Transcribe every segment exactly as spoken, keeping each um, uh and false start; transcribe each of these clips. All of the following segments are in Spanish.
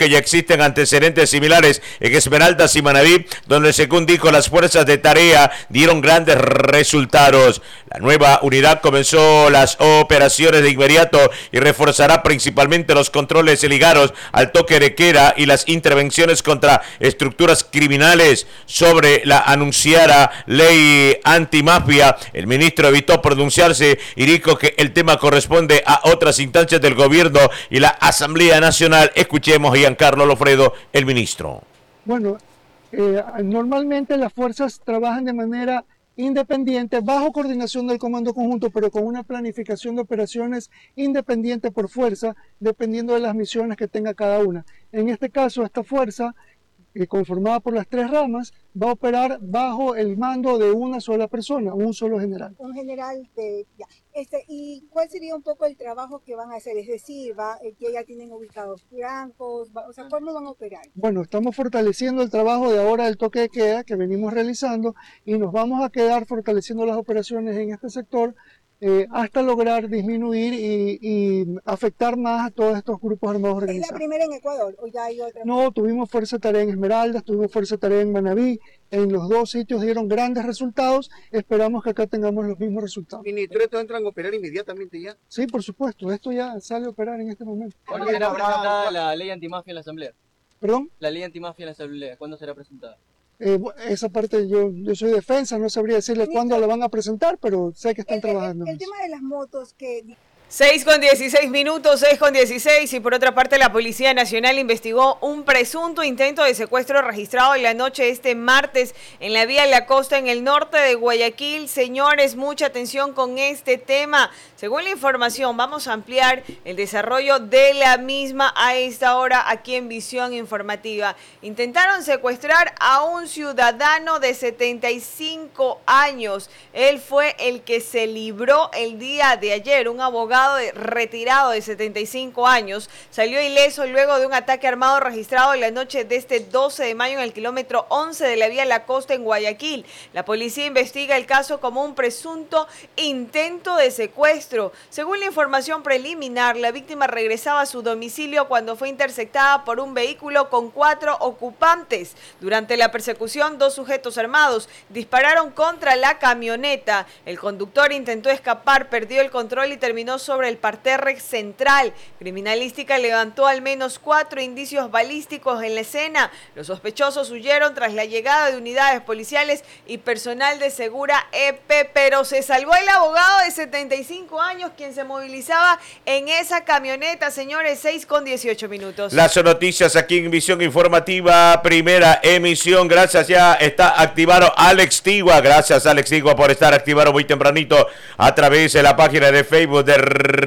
que ya existen antecedentes similares en Esmeraldas y Manabí, donde según dijo las fuerzas de tarea dieron grandes resultados. La nueva unidad comenzó las operaciones de inmediato y reforzará principalmente los controles ligados al toque de queda y las intervenciones contra estructuras criminales. Sobre la anunciada ley antimafia, el ministro evitó pronunciarse y dijo que el tema corresponde a otras instancias del gobierno y la Asamblea Nacional. Escuchemos a Giancarlo Lofredo, el ministro. Bueno, eh, normalmente las fuerzas trabajan de manera independiente, bajo coordinación del Comando Conjunto, pero con una planificación de operaciones independiente por fuerza, dependiendo de las misiones que tenga cada una. En este caso, esta fuerza, eh, conformada por las tres ramas, va a operar bajo el mando de una sola persona, un solo general. Un general de... Ya. Este, ¿Y cuál sería un poco el trabajo que van a hacer? Es decir, va, que ya tienen ubicados blancos, va, o sea, ¿cómo van a operar? Bueno, estamos fortaleciendo el trabajo de ahora del toque de queda que venimos realizando y nos vamos a quedar fortaleciendo las operaciones en este sector eh, hasta lograr disminuir y, y afectar más a todos estos grupos armados organizados. ¿Es la primera en Ecuador o ya hay otra? No, tuvimos fuerza de tarea en Esmeraldas, tuvimos fuerza de tarea en Manabí. En los dos sitios dieron grandes resultados. Esperamos que acá tengamos los mismos resultados. ¿Ministro, estos entran a operar inmediatamente ya? Sí, por supuesto. Esto ya sale a operar en este momento. ¿Cuándo será presentada la ley antimafia en la Asamblea? ¿Perdón? La ley antimafia en la Asamblea, ¿cuándo será presentada? Eh, esa parte yo, yo soy defensa, no sabría decirle sí, cuándo la van a presentar, pero sé que están el, trabajando. El, el, el tema de las motos que... seis con dieciséis minutos, seis con dieciséis, y por otra parte la Policía Nacional investigó un presunto intento de secuestro registrado en la noche de este martes en la vía La Costa en el norte de Guayaquil. Señores, mucha atención con este tema. Según la información, vamos a ampliar el desarrollo de la misma a esta hora aquí en Visión Informativa. Intentaron secuestrar a un ciudadano de setenta y cinco años. Él fue el que se libró el día de ayer, un abogado de, retirado de setenta y cinco años, salió ileso luego de un ataque armado registrado en la noche de este doce de mayo en el kilómetro once de la vía La Costa en Guayaquil. La policía investiga el caso como un presunto intento de secuestro. Según la información preliminar, la víctima regresaba a su domicilio cuando fue interceptada por un vehículo con cuatro ocupantes. Durante la persecución, dos sujetos armados dispararon contra la camioneta. El conductor intentó escapar, perdió el control y terminó sobre el parterre central. Criminalística levantó al menos cuatro indicios balísticos en la escena. Los sospechosos huyeron tras la llegada de unidades policiales y personal de Segura E P, pero se salvó el abogado de setenta y cinco años quien se movilizaba en esa camioneta. Señores, seis con dieciocho minutos. Las noticias aquí en Visión Informativa, primera emisión. Gracias, ya está activado Alex Tigua. Gracias, Alex Tigua, por estar activado muy tempranito a través de la página de Facebook de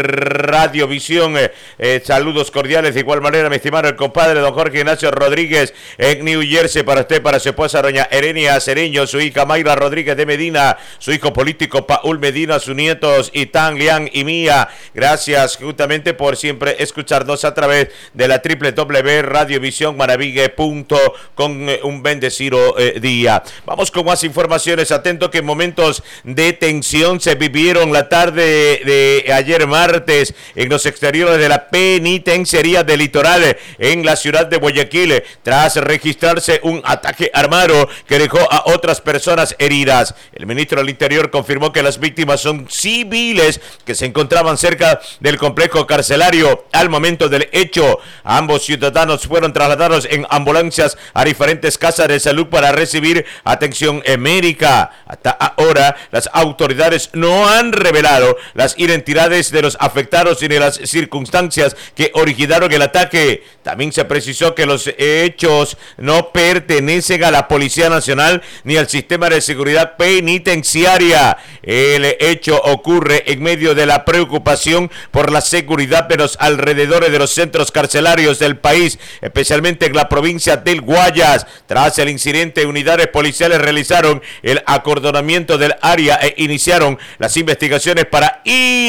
Radio Visión. Eh, eh, saludos cordiales de igual manera, mi estimado el compadre don Jorge Ignacio Rodríguez en New Jersey, para usted, para su esposa doña Erenia Cereño, su hija Mayra Rodríguez de Medina, su hijo político Paul Medina, sus nietos Itán, Lian y Mía. Gracias justamente por siempre escucharnos a través de la doble u doble u doble u punto radiovisión maravigue punto com. Un bendecido eh, día. Vamos con más informaciones. Atento que momentos de tensión se vivieron la tarde de, de ayer martes en los exteriores de la penitenciaría del Litoral en la ciudad de Guayaquil, tras registrarse un ataque armado que dejó a otras personas heridas. El ministro del Interior confirmó que las víctimas son civiles que se encontraban cerca del complejo carcelario al momento del hecho. Ambos ciudadanos fueron trasladados en ambulancias a diferentes casas de salud para recibir atención médica. Hasta ahora, las autoridades no han revelado las identidades de los afectados ni las circunstancias que originaron el ataque. También se precisó que los hechos no pertenecen a la Policía Nacional ni al sistema de seguridad penitenciaria. El hecho ocurre en medio de la preocupación por la seguridad de los alrededores de los centros carcelarios del país, especialmente en la provincia del Guayas. Tras el incidente, unidades policiales realizaron el acordonamiento del área e iniciaron las investigaciones para identificar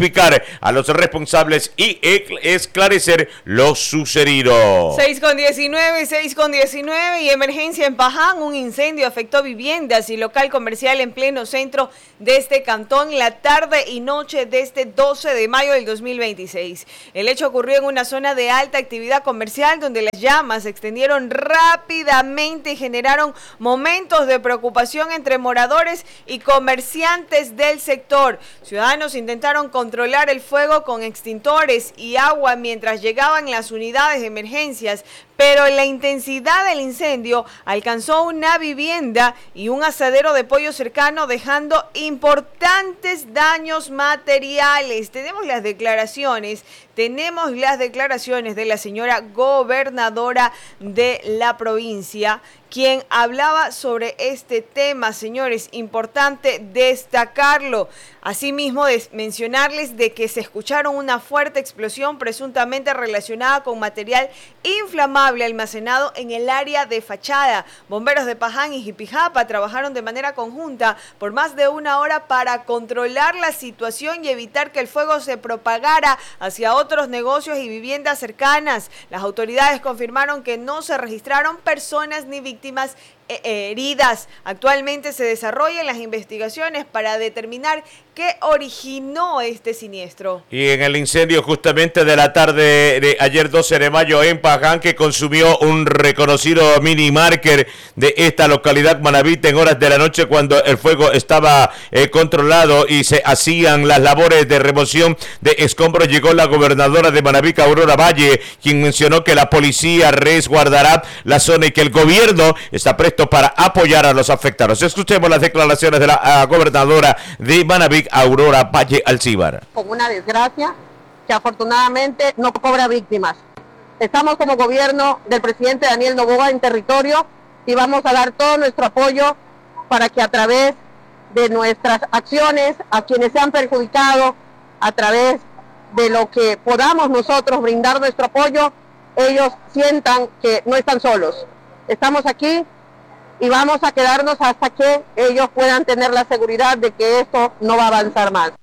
identificar a los responsables y esclarecer lo sucedido. seis con diecinueve, seis con diecinueve y emergencia en Paján. Un incendio afectó viviendas y local comercial en pleno centro de este cantón la tarde y noche de este doce de mayo del dos mil veintiséis. El hecho ocurrió en una zona de alta actividad comercial donde las llamas se extendieron rápidamente y generaron momentos de preocupación entre moradores y comerciantes del sector. Ciudadanos intentaron controlar el fuego con extintores y agua mientras llegaban las unidades de emergencias, pero la intensidad del incendio alcanzó una vivienda y un asadero de pollo cercano, dejando importantes daños materiales. Tenemos las declaraciones, tenemos las declaraciones de la señora gobernadora de la provincia, quien hablaba sobre este tema, señores, importante destacarlo. Asimismo, de mencionarles de que se escucharon una fuerte explosión presuntamente relacionada con material inflamable almacenado en el área de fachada. Bomberos de Paján y Jipijapa trabajaron de manera conjunta por más de una hora para controlar la situación y evitar que el fuego se propagara hacia otros negocios y viviendas cercanas. Las autoridades confirmaron que no se registraron personas ni víctimas heridas. Actualmente se desarrollan las investigaciones para determinar qué originó este siniestro. Y en el incendio justamente de la tarde de ayer doce de mayo en Paján, que consumió un reconocido mini market de esta localidad manabita en horas de la noche, cuando el fuego estaba eh, controlado y se hacían las labores de remoción de escombros, llegó la gobernadora de Manabí, Aurora Valle, quien mencionó que la policía resguardará la zona y que el gobierno está presto para apoyar a los afectados. Escuchemos las declaraciones de la uh, gobernadora de Manabí, Aurora Valle Alcíbar. Con una desgracia que afortunadamente no cobra víctimas. Estamos como gobierno del presidente Daniel Noboa en territorio y vamos a dar todo nuestro apoyo para que a través de nuestras acciones, a quienes se han perjudicado, a través de lo que podamos nosotros brindar nuestro apoyo, ellos sientan que no están solos. Estamos aquí y vamos a quedarnos hasta que ellos puedan tener la seguridad de que esto no va a avanzar más.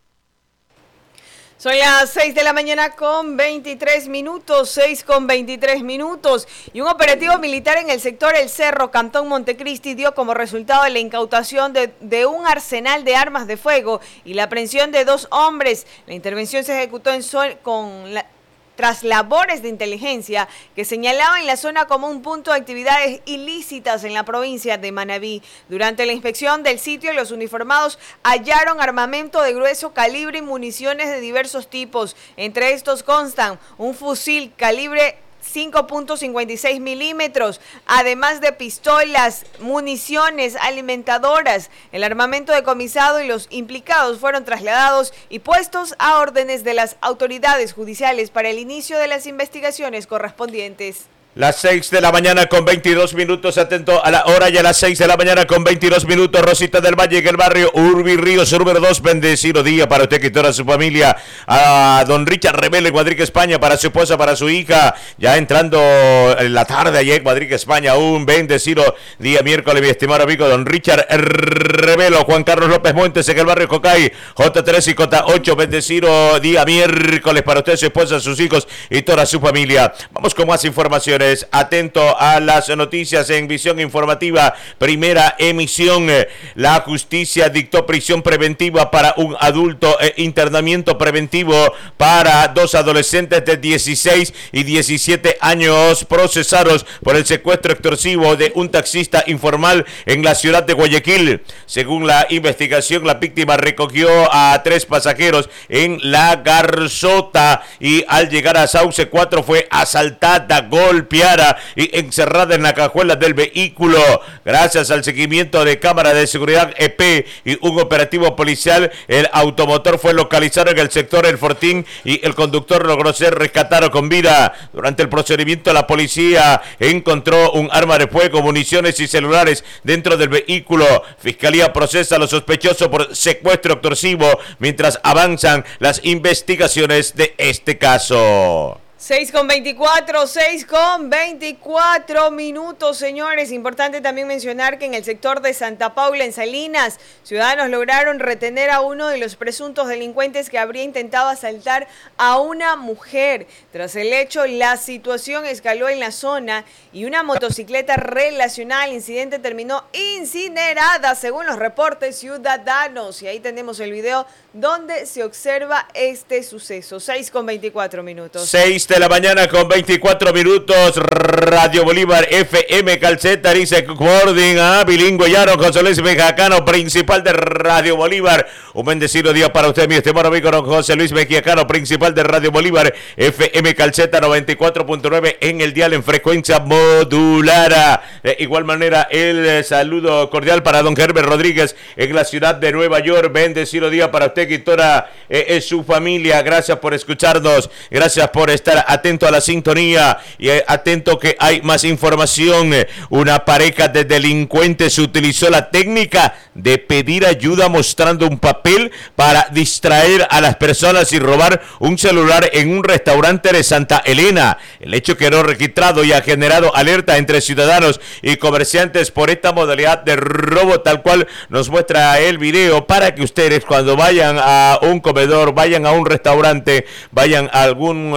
Son las seis de la mañana con veintitrés minutos, seis con veintitrés minutos, y un operativo militar en el sector El Cerro, Cantón Montecristi, dio como resultado la incautación de, de un arsenal de armas de fuego y la aprehensión de dos hombres. La intervención se ejecutó en sol, con la... tras labores de inteligencia que señalaban la zona como un punto de actividades ilícitas en la provincia de Manabí. Durante la inspección del sitio, los uniformados hallaron armamento de grueso calibre y municiones de diversos tipos. Entre estos constan un fusil calibre cinco punto cincuenta y seis milímetros, además de pistolas, municiones alimentadoras. El armamento decomisado y los implicados fueron trasladados y puestos a órdenes de las autoridades judiciales para el inicio de las investigaciones correspondientes. Las seis de la mañana con veintidós minutos, atento a la hora, y a las seis de la mañana con veintidós minutos, Rosita del Valle, en el barrio Urbi Ríos, número dos, bendecido día para usted y toda su familia. A don Richard Rebelo en Madrid, España, para su esposa, para su hija, ya entrando en la tarde allá en Madrid, España, un bendecido día miércoles, mi estimado amigo don Richard Rebelo. Juan Carlos López Montes en el barrio Cocay, J tres y J ocho, bendecido día miércoles para usted, su esposa, sus hijos y toda su familia. Vamos con más información. Atento a las noticias en Visión Informativa, primera emisión. La justicia dictó prisión preventiva para un adulto e internamiento preventivo para dos adolescentes de dieciséis y diecisiete años procesados por el secuestro extorsivo de un taxista informal en la ciudad de Guayaquil. Según la investigación, la víctima recogió a tres pasajeros en La Garzota y al llegar a Sauce cuatro fue asaltada, golpeada y encerrada en la cajuela del vehículo. Gracias al seguimiento de cámara de seguridad E P y un operativo policial, el automotor fue localizado en el sector El Fortín y el conductor logró ser rescatado con vida. Durante el procedimiento, la policía encontró un arma de fuego, municiones y celulares dentro del vehículo. Fiscalía procesa a los sospechosos por secuestro extorsivo mientras avanzan las investigaciones de este caso. seis con veinticuatro, seis con veinticuatro minutos, señores. Importante también mencionar que en el sector de Santa Paula, en Salinas, ciudadanos lograron retener a uno de los presuntos delincuentes que habría intentado asaltar a una mujer. Tras el hecho, la situación escaló en la zona y una motocicleta relacionada al incidente terminó incinerada, según los reportes ciudadanos. Y ahí tenemos el video donde se observa este suceso. seis con veinticuatro minutos. seis de la mañana con veinticuatro minutos. Radio Bolívar F M Calceta dice Cording a bilingüe Yaro José Luis Mexicano, principal de Radio Bolívar. Un bendecido día para usted, mi estimado amigo don José Luis Mexicano, principal de Radio Bolívar F M Calceta noventa y cuatro punto nueve en el dial en frecuencia modulada. De igual manera, el eh, saludo cordial para don Herbert Rodríguez en la ciudad de Nueva York. Bendecido día para usted y toda eh, eh, su familia. Gracias por escucharnos. Gracias por estar atento a la sintonía y eh, atento que hay más información. Una pareja de delincuentes utilizó la técnica de pedir ayuda mostrando un papel para distraer a las personas y robar un celular en un restaurante de Santa Elena. El hecho quedó registrado y ha generado alerta entre ciudadanos y comerciantes por esta modalidad de robo, tal cual nos muestra el video, para que ustedes cuando vayan a un comedor, vayan a un restaurante, vayan a algún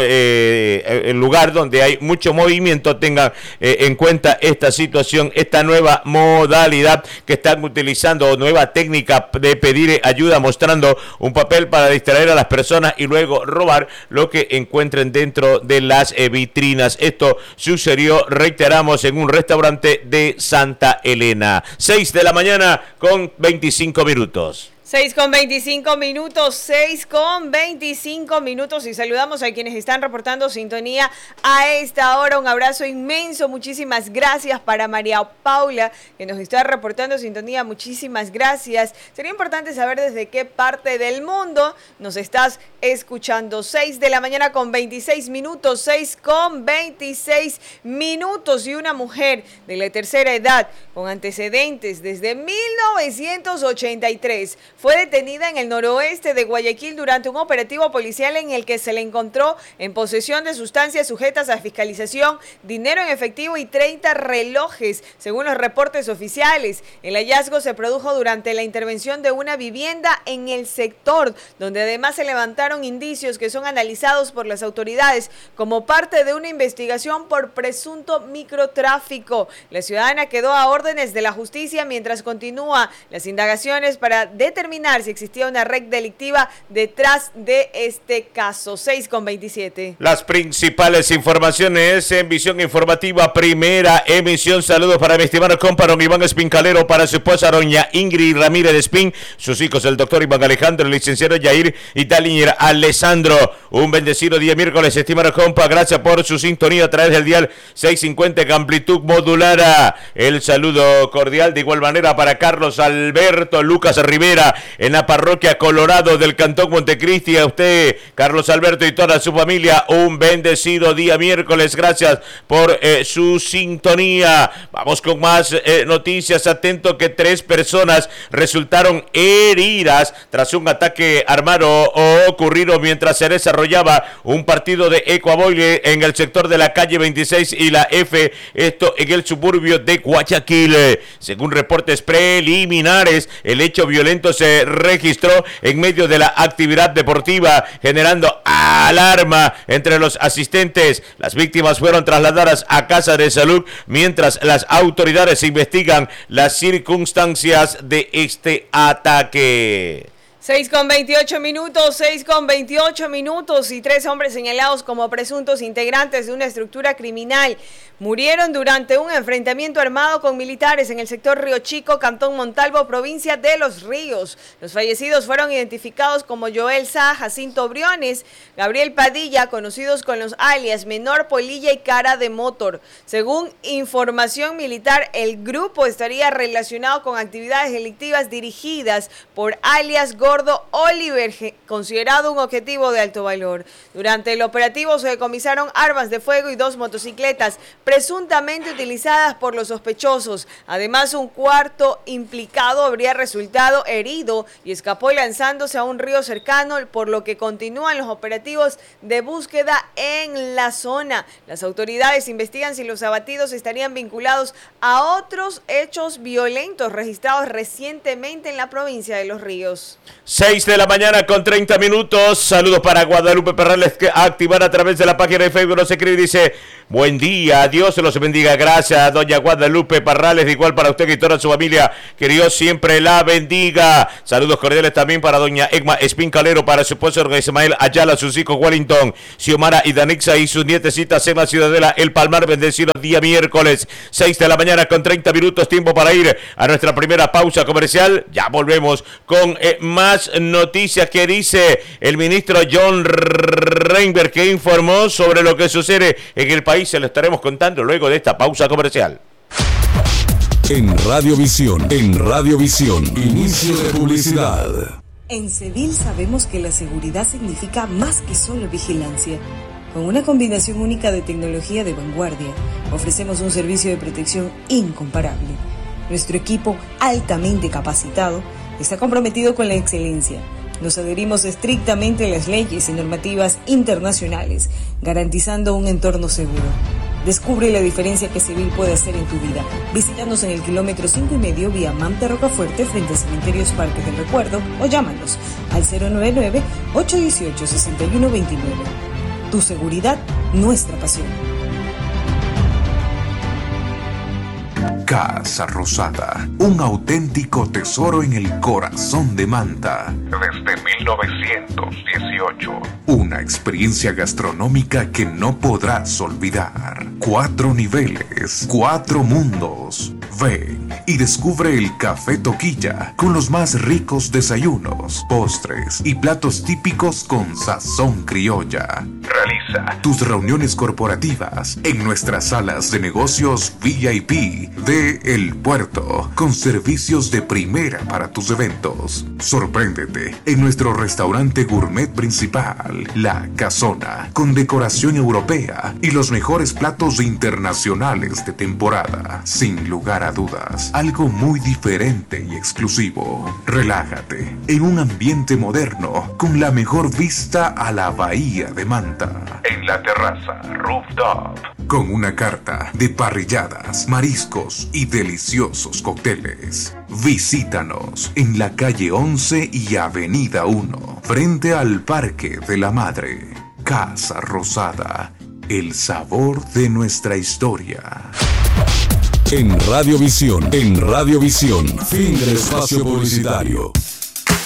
eh, lugar donde hay mucho movimiento, tengan eh, en cuenta esta situación, esta nueva modalidad que están utilizando, nueva técnica de pedir ayuda mostrando un papel para distraer a las personas y luego robar lo que encuentren dentro de las eh, vitrinas. Esto sucedió, reiteramos, en un restaurante de Santa Elena. seis de la mañana con veinticinco minutos. seis con veinticinco minutos, seis con veinticinco minutos y saludamos a quienes están reportando sintonía a esta hora. Un abrazo inmenso, muchísimas gracias para María Paula que nos está reportando sintonía, muchísimas gracias. Sería importante saber desde qué parte del mundo nos estás escuchando. seis de la mañana con veintiséis minutos, seis con veintiséis minutos y una mujer de la tercera edad con antecedentes desde mil novecientos ochenta y tres fue detenida en el noroeste de Guayaquil durante un operativo policial en el que se le encontró en posesión de sustancias sujetas a fiscalización, dinero en efectivo y treinta relojes, según los reportes oficiales. El hallazgo se produjo durante la intervención de una vivienda en el sector, donde además se levantaron indicios que son analizados por las autoridades como parte de una investigación por presunto microtráfico. La ciudadana quedó a órdenes de la justicia mientras continúa las indagaciones para determinar si existía una red delictiva detrás de este caso. seis con veintisiete. Las principales informaciones en Visión Informativa, primera emisión. Saludos para mi estimado compa don Iván Espincalero, para su esposa doña Ingrid Ramírez Espín, sus hijos el doctor Iván Alejandro, el licenciado Yair y Taliñer Alessandro. Un bendecido día miércoles, estimado compa. Gracias por su sintonía a través del dial seiscientos cincuenta en amplitud modulada. El saludo cordial de igual manera para Carlos Alberto Lucas Rivera en la parroquia Colorado del Cantón Montecristi. A usted, Carlos Alberto, y toda su familia, un bendecido día miércoles. Gracias por eh, su sintonía. Vamos con más eh, noticias. Atento que tres personas resultaron heridas tras un ataque armado ocurrido mientras se desarrollaba un partido de ecuavolley en el sector de la calle veintiséis y la F, esto en el suburbio de Guayaquil. Según reportes preliminares, el hecho violento se registró en medio de la actividad deportiva, generando alarma entre los asistentes. Las víctimas fueron trasladadas a casa de salud mientras las autoridades investigan las circunstancias de este ataque. seis con veintiocho minutos, seis con veintiocho minutos y tres hombres señalados como presuntos integrantes de una estructura criminal murieron durante un enfrentamiento armado con militares en el sector Río Chico, Cantón Montalvo, provincia de Los Ríos. Los fallecidos fueron identificados como Joel Sá, Jacinto Briones, Gabriel Padilla, conocidos con los alias Menor, Polilla y Cara de Motor. Según información militar, el grupo estaría relacionado con actividades delictivas dirigidas por alias Gol Gordo Oliver, considerado un objetivo de alto valor. Durante el operativo se decomisaron armas de fuego y dos motocicletas presuntamente utilizadas por los sospechosos. Además, un cuarto implicado habría resultado herido y escapó lanzándose a un río cercano, por lo que continúan los operativos de búsqueda en la zona. Las autoridades investigan si los abatidos estarían vinculados a otros hechos violentos registrados recientemente en la provincia de Los Ríos. seis de la mañana con treinta minutos. Saludos para Guadalupe Perrales, que activar a través de la página de Facebook. Nos escribe y dice: buen día, Dios se los bendiga. Gracias, doña Guadalupe Parrales. De igual para usted y toda su familia. Que Dios siempre la bendiga. Saludos cordiales también para doña Egma Espincalero, para su esposo Ismael Ayala, sus hijos Wellington, Xiomara y Danixa y sus nietecitas en la Ciudadela El Palmar. Bendecido día miércoles, seis de la mañana con treinta minutos. Tiempo para ir a nuestra primera pausa comercial. Ya volvemos con eh, más noticias que dice el ministro John Reinberg, que informó sobre lo que sucede en el país. Se lo estaremos contando luego de esta pausa comercial. En Radiovisión, en Radiovisión, inicio de publicidad. En Cedil sabemos que la seguridad significa más que solo vigilancia. Con una combinación única de tecnología de vanguardia, ofrecemos un servicio de protección incomparable. Nuestro equipo, altamente capacitado, está comprometido con la excelencia. Nos adherimos estrictamente a las leyes y normativas internacionales, garantizando un entorno seguro. Descubre la diferencia que Cedil puede hacer en tu vida. Visítanos en el kilómetro cinco y medio vía Manta Rocafuerte frente a Cementerios Parques del Recuerdo o llámanos al cero nueve nueve, ocho uno ocho, seis uno dos nueve. Tu seguridad, nuestra pasión. Casa Rosada, un auténtico tesoro en el corazón de Manta. Desde mil novecientos dieciocho. Una experiencia gastronómica que no podrás olvidar. Cuatro niveles, cuatro mundos. Ven y descubre el Café Toquilla con los más ricos desayunos, postres y platos típicos con sazón criolla. Realiza tus reuniones corporativas en nuestras salas de negocios V I P de El Puerto, con servicios de primera para tus eventos. Sorpréndete en nuestro restaurante gourmet principal, La Casona, con decoración europea y los mejores platos internacionales de temporada. Sin lugar a dudas, algo muy diferente y exclusivo. Relájate en un ambiente moderno con la mejor vista a la bahía de Manta. En la terraza rooftop, con una carta de parrilladas, mariscos y deliciosos cócteles. Visítanos en la calle once y avenida uno, frente al Parque de la Madre. Casa Rosada, el sabor de nuestra historia. En Radiovisión, en Radiovisión, fin del espacio publicitario.